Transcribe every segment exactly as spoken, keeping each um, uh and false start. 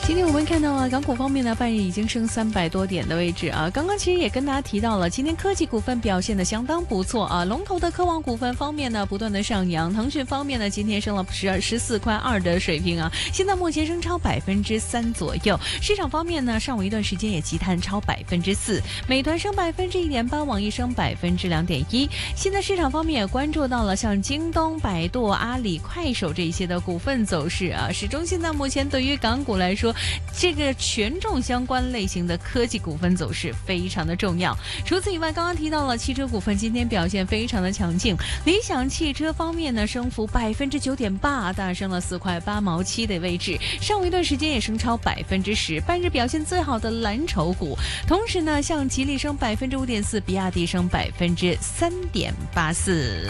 今天我们看到啊，港股方面呢，半日已经升三百多点的位置啊。刚刚其实也跟大家提到了，今天科技股份表现的相当不错啊。龙头的科网股份方面呢，不断的上扬。腾讯方面呢，今天升了十二十四块二的水平啊，现在目前升超百分之三左右。市场方面呢，上午一段时间也急探超百分之四，美团升百分之一点八，网易升百分之两点一。现在市场方面也关注到了像京东、百度、阿里、快手这一些的股份走势啊，始终现在目前对于港股来说，这个权重相关类型的科技股份走势非常的重要。除此以外，刚刚提到了汽车股份今天表现非常的强劲，理想汽车方面呢，升幅百分之九点八，大升了四块八毛七的位置，上午一段时间也升超百分之十，半日表现最好的蓝筹股。同时呢，像吉利升百分之五点四，比亚迪升百分之三点八四。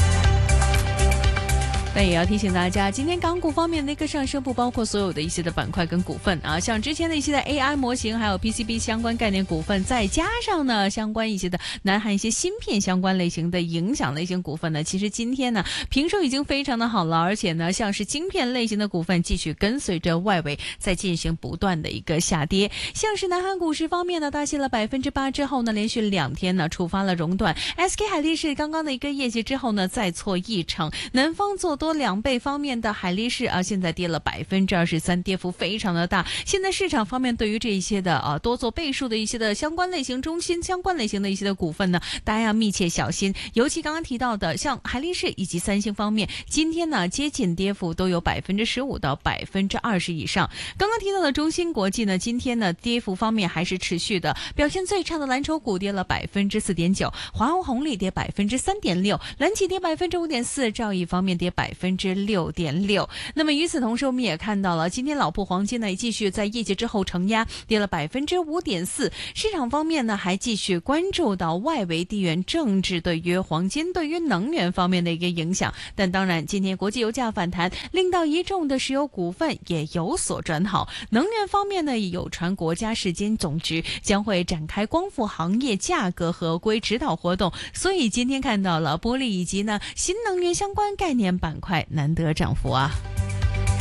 那也要提醒大家，今天港股方面的一个上升不包括所有的一些的板块跟股份啊，像之前的一些的 A I 模型，还有 P C B 相关概念股份，再加上呢相关一些的南韩一些芯片相关类型的影响类型股份呢，其实今天呢评收已经非常的好了，而且呢像是晶片类型的股份继续跟随着外围在进行不断的一个下跌，像是南韩股市方面呢大跌了百分之八之后呢，连续两天呢触发了熔断 ，S K 海力士刚刚的一个业绩之后呢再挫一成，南方做多两倍方面的海力士啊，现在跌了百分之二十三，跌幅非常的大。现在市场方面对于这一些的啊多做倍数的一些的相关类型、中心相关类型的一些的股份呢，大家要密切小心。尤其刚刚提到的像海力士以及三星方面，今天呢接近跌幅都有百分之十五到百分之二十以上。刚刚提到的中芯国际呢，今天呢跌幅方面还是持续的，表现最差的蓝筹股跌了百分之四点九，华虹红利跌百分之三点六，蓝旗跌百分之五点四，兆易方面跌百分之六点六。那么与此同时，我们也看到了今天老普黄金呢也继续在业绩之后承压，跌了百分之五点四。市场方面呢还继续关注到外围地缘政治对于黄金、对于能源方面的一个影响。但当然，今天国际油价反弹，令到一众的石油股份也有所转好。能源方面呢，也有传国家市监总局将会展开光伏行业价格合规指导活动，所以今天看到了玻璃以及呢新能源相关概念板块难得涨幅啊。